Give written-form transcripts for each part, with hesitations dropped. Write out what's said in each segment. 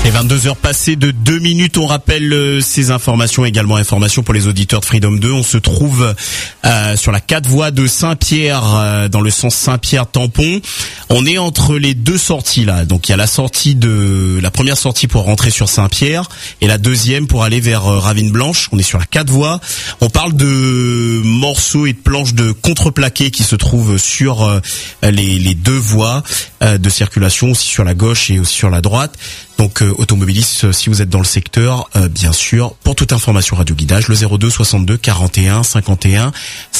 Et 22h passées de 2 minutes, on rappelle ces informations, également informations pour les auditeurs de Freedom 2. On se trouve sur la 4 voies de Saint-Pierre, dans le sens Saint-Pierre-Tampon. On est entre les deux sorties là. Donc il y a la première sortie pour rentrer sur Saint-Pierre et la deuxième pour aller vers Ravine Blanche. On est sur la 4 voies. On parle de morceaux et de planches de contreplaqué qui se trouvent sur les deux voies de circulation, aussi sur la gauche et aussi sur la droite. Donc automobilistes, si vous êtes dans le secteur, bien sûr, pour toute information radio guidage, le 02 62 41 51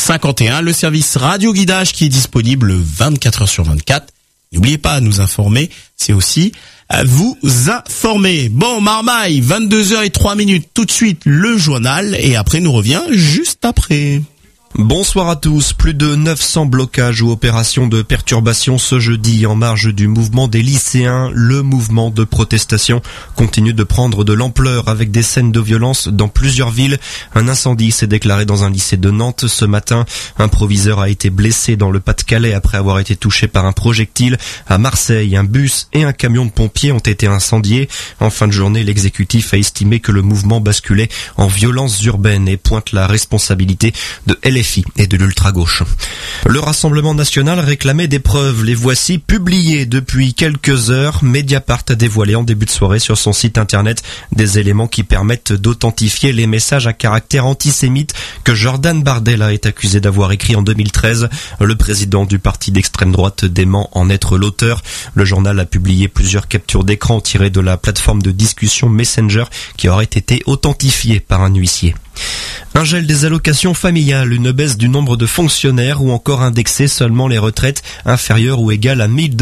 51, le service radio guidage qui est disponible 24 heures sur 24. N'oubliez pas à nous informer, c'est aussi à vous informer. Bon, Marmaille, 22h03, tout de suite le journal et après nous revient juste après. Bonsoir à tous. Plus de 900 blocages ou opérations de perturbation ce jeudi en marge du mouvement des lycéens. Le mouvement de protestation continue de prendre de l'ampleur avec des scènes de violence dans plusieurs villes. Un incendie s'est déclaré dans un lycée de Nantes ce matin. Un proviseur a été blessé dans le Pas-de-Calais après avoir été touché par un projectile. À Marseille, un bus et un camion de pompiers ont été incendiés. En fin de journée, l'exécutif a estimé que le mouvement basculait en violence urbaine et pointe la responsabilité de LFI et de l'ultra-gauche. Le Rassemblement national réclamait des preuves. Les voici publiées depuis quelques heures. Mediapart a dévoilé en début de soirée sur son site internet des éléments qui permettent d'authentifier les messages à caractère antisémite que Jordan Bardella est accusé d'avoir écrit en 2013. Le président du parti d'extrême droite dément en être l'auteur. Le journal a publié plusieurs captures d'écran tirées de la plateforme de discussion Messenger qui aurait été authentifiée par un huissier. Un gel des allocations familiales, une baisse du nombre de fonctionnaires ou encore indexer seulement les retraites inférieures ou égales à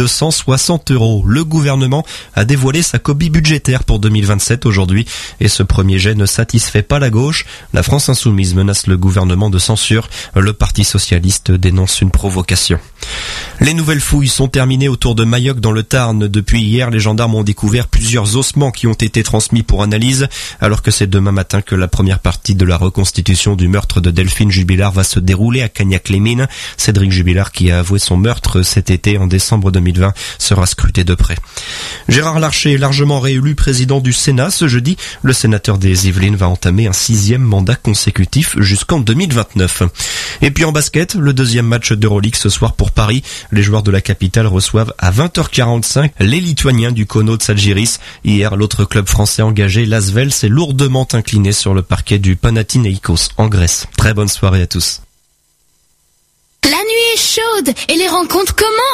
1260 €. Le gouvernement a dévoilé sa copie budgétaire pour 2027 aujourd'hui et ce premier jet ne satisfait pas la gauche. La France insoumise menace le gouvernement de censure. Le Parti socialiste dénonce une provocation. Les nouvelles fouilles sont terminées autour de Mayoc dans le Tarn. Depuis hier, les gendarmes ont découvert plusieurs ossements qui ont été transmis pour analyse, alors que c'est demain matin que la première partie de la reconstitution du meurtre de Delphine Jubilard va se dérouler à Cagnac-les-Mines. Cédric Jubilard, qui a avoué son meurtre cet été en décembre 2020, sera scruté de près. Gérard Larcher est largement réélu président du Sénat ce jeudi. Le sénateur des Yvelines va entamer un 6e mandat consécutif jusqu'en 2029. Et puis en basket, le deuxième match d'Euroleague ce soir pour Paris. Les joueurs de la capitale reçoivent à 20h45 les Lituaniens du Kono Žalgiris. Hier, l'autre club français engagé, l'Asvel, s'est lourdement incliné sur le parquet du Panathinaikos en Grèce. Très bonne soirée à tous. La nuit est chaude et les rencontres commencent.